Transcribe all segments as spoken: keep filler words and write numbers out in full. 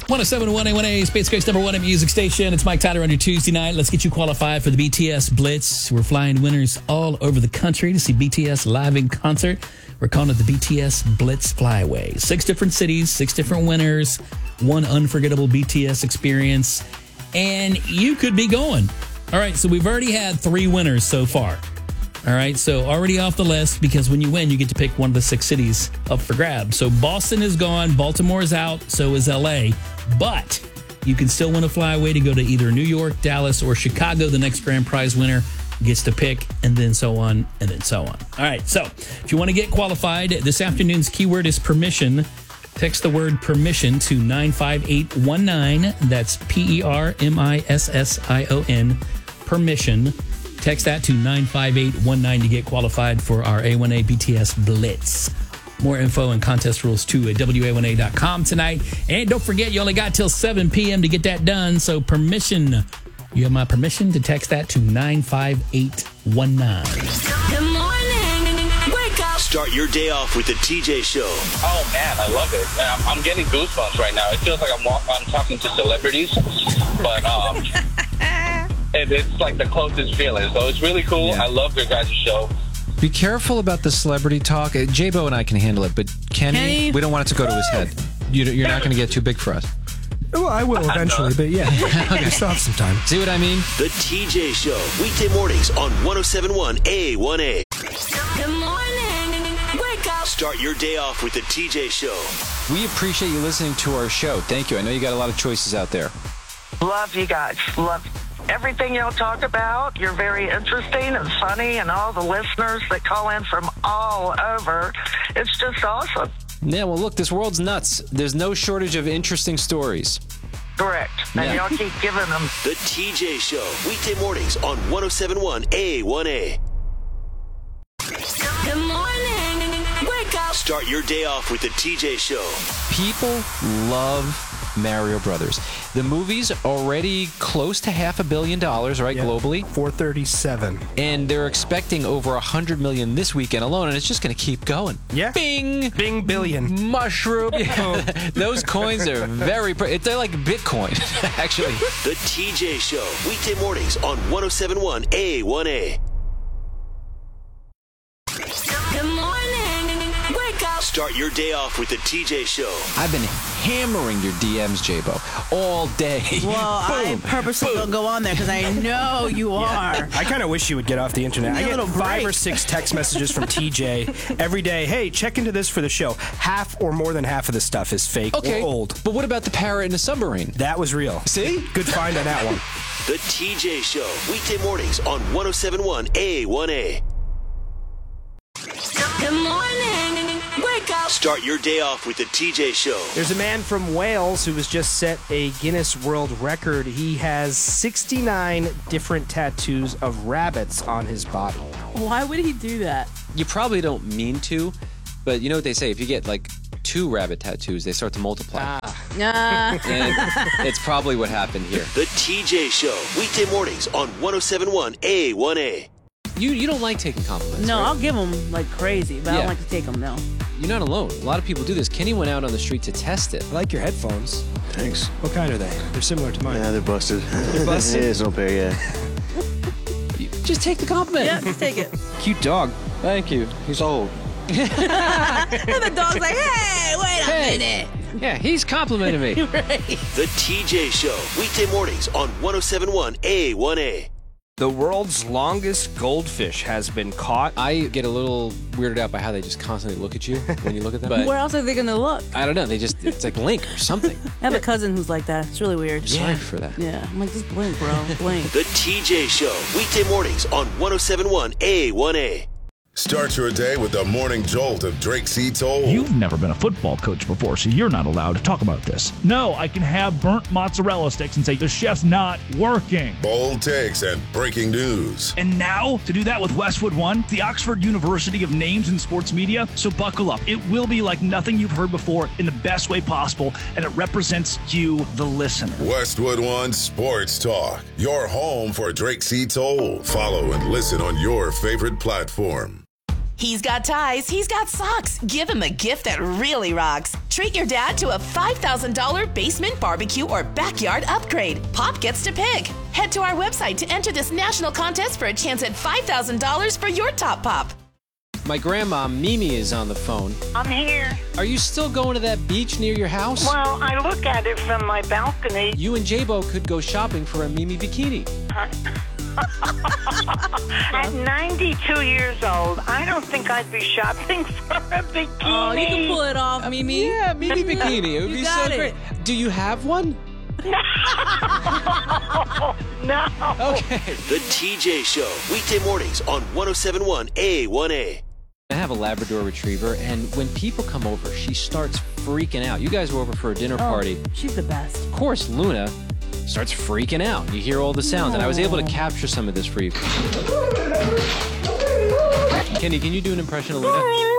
one oh seven point one A one A, Space Coast number one at Music Station. It's Mike Tyler on your Tuesday night. Let's get you qualified for the B T S Blitz. We're flying winners all over the country to see B T S live in concert. We're calling it the B T S Blitz Flyway. Six different cities, six different winners, one unforgettable B T S experience, and you could be going. All right, so we've already had three winners so far. All right, so already off the list, because when you win, you get to pick one of the six cities up for grabs. So Boston is gone, Baltimore is out, so is L A. But you can still win a flyaway to go to either New York, Dallas, or Chicago. The next grand prize winner gets to pick, and then so on, and then so on. All right, so if you want to get qualified, this afternoon's keyword is permission. Text the word permission to nine five eight one nine. That's P E R M I S S I O N, permission. Text that to nine five eight one nine to get qualified for our A one A B T S Blitz. More info and contest rules too at W A one A dot com tonight. And don't forget, you only got till seven p.m. to get that done. So permission. You have my permission to text that to nine five eight one nine. Good morning. Wake up. Start your day off with the T J Show. Oh, man, I love it. I'm, I'm getting goosebumps right now. It feels like I'm, walk- I'm talking to celebrities, but um, it, it's like the closest feeling. So it's really cool. Yeah. I love your guys' show. Be careful about the celebrity talk. Uh, J-Bo and I can handle it, but Kenny, Kenny? we don't want it to go to his head. You, you're not going to get too big for us. Well, I will eventually, but yeah, okay. Still have some time. See what I mean? The T J Show, weekday mornings on one oh seven point one A one A. Good morning. Wake up. Start your day off with the T J Show. We appreciate you listening to our show. Thank you. I know you got a lot of choices out there. Love you guys. Love everything y'all talk about. You're very interesting and funny, and all the listeners that call in from all over. It's just awesome. Yeah, well, look, this world's nuts. There's no shortage of interesting stories. Correct. And Yeah. y'all keep giving them. The T J Show, weekday mornings on one oh seven point one A one A. Good morning. Wake up. Start your day off with the T J Show. People love Mario Brothers. The movie's already close to half a billion dollars, right, Yeah. globally? four thirty-seven. And they're expecting over one hundred million this weekend alone, and it's just going to keep going. Yeah. Bing! Bing billion. Mushroom. Yeah. Those coins are very... Pr- they're like Bitcoin, actually. The T J Show, weekday mornings on one oh seven point one A one A. Good morning. Wake up. Start your day off with the T J Show. I've been hammering your D Ms, J-Bo, all day. Well, I Boom, purposely boom. don't go on there because I know you are. I kind of wish you would get off the internet. I Give me a get little five break. or six text messages from T J every day. Hey, check into this for the show. Half or more than half of the stuff is fake Okay, or old. but what about the parrot in the submarine? That was real. See? Good find on that one. The T J Show, weekday mornings on one oh seven point one A one A. Good morning. Wake up. Start your day off with the T J Show. There's a man from Wales who has just set a Guinness World Record. He has sixty-nine different tattoos of rabbits on his body. Why would he do that? You probably don't mean to, but you know what they say, if you get like two rabbit tattoos, they start to multiply. Nah. And it's probably what happened here. The T J Show, weekday mornings on one oh seven point one A one A. You you don't like taking compliments, No, right? I'll give him like crazy, but I Yeah. don't like to take them, no. You're not alone. A lot of people do this. Kenny went out on the street to test it. I like your headphones. Thanks. What kind are they? They're similar to mine. Yeah, they're busted. They're busted? Yeah, it's no pair, yeah. You- Just take the compliment. Yeah, just take it. Cute dog. Thank you. He's old. And the dog's like, hey, wait a Hey. minute. Yeah, he's complimenting me. Right. The T J Show, weekday mornings on one oh seven point one A one A. The world's longest goldfish has been caught. I get a little weirded out by how they just constantly look at you when you look at them. But Where else are they going to look? I don't know. They just, it's like blink or something. I have a cousin who's like that. It's really weird. Sorry for that. Yeah, I'm like, just blink, bro. Blink. The T J Show, weekday mornings on one oh seven point one A one A. Start your day with the morning jolt of Drake C. Toll. You've never been a football coach before, so you're not allowed to talk about this. No, I can have burnt mozzarella sticks and say, the chef's not working. Bold takes and breaking news. And now, to do that with Westwood One, the Oxford University of Names in Sports Media, so buckle up. It will be like nothing you've heard before in the best way possible, and it represents you, the listener. Westwood One Sports Talk, your home for Drake C. Toll. Follow and listen on your favorite platform. He's got ties, he's got socks. Give him a gift that really rocks. Treat your dad to a five thousand dollars basement barbecue or backyard upgrade. Pop gets to pick. Head to our website to enter this national contest for a chance at five thousand dollars for your top pop. My grandma, Mimi, is on the phone. I'm here. Are you still going to that beach near your house? Well, I look at it from my balcony. You and J-Bo could go shopping for a Mimi bikini. At ninety-two years old, I don't think I'd be shopping for a bikini. Oh, you can pull it off, Mimi. Yeah, Mimi bikini. It would You be got so it. great. Do you have one? No. No. Okay. The T J Show, weekday mornings on one oh seven point one A one A. I have a Labrador Retriever, and when people come over, she starts freaking out. You guys were over for a dinner Oh, party. she's the best. Of course, Luna starts freaking out. You hear all the sounds, and I was able to capture some of this for you. Kenny, can you do an impression of Luna?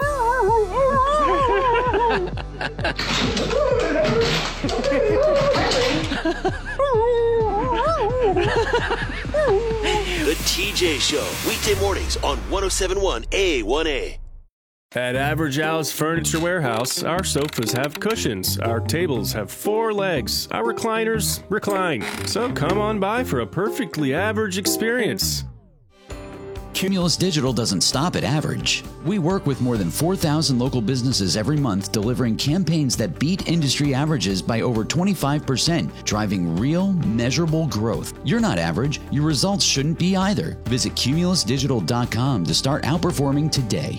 The T J Show, weekday mornings on one oh seven point one A one A. At Average Al's Furniture Warehouse, our sofas have cushions, our tables have four legs, our recliners recline. So come on by for a perfectly average experience. Cumulus Digital doesn't stop at average. We work with more than four thousand local businesses every month, delivering campaigns that beat industry averages by over twenty-five percent, driving real, measurable growth. You're not average. Your results shouldn't be either. Visit cumulus digital dot com to start outperforming today.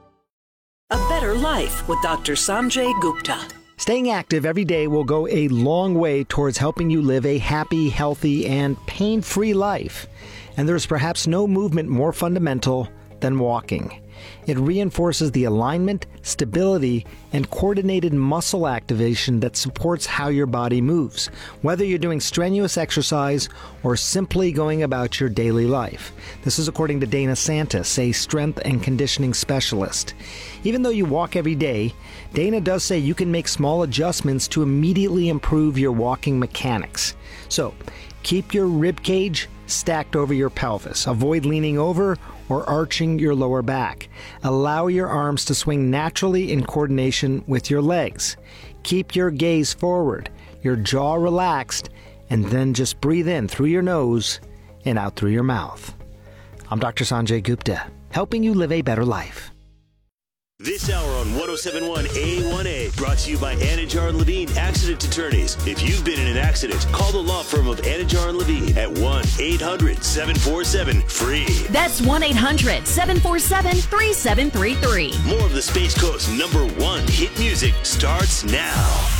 A better life with Doctor Sanjay Gupta. Staying active every day will go a long way towards helping you live a happy, healthy, and pain-free life. And there's perhaps no movement more fundamental than walking. It reinforces the alignment, stability, and coordinated muscle activation that supports how your body moves, whether you're doing strenuous exercise or simply going about your daily life. This is according to Dana Santis, a strength and conditioning specialist. Even though you walk every day, Dana does say you can make small adjustments to immediately improve your walking mechanics. So, keep your rib cage stacked over your pelvis. Avoid leaning over or arching your lower back. Allow your arms to swing naturally in coordination with your legs. Keep your gaze forward, your jaw relaxed, and then just breathe in through your nose and out through your mouth. I'm Doctor Sanjay Gupta, helping you live a better life. This hour on one oh seven point one A one A, brought to you by Anajar and Levine Accident Attorneys. If you've been in an accident, call the law firm of Anajar and Levine at one eight hundred seven four seven free. That's one eight hundred seven four seven three seven three three. More of the Space Coast's number one hit music starts now.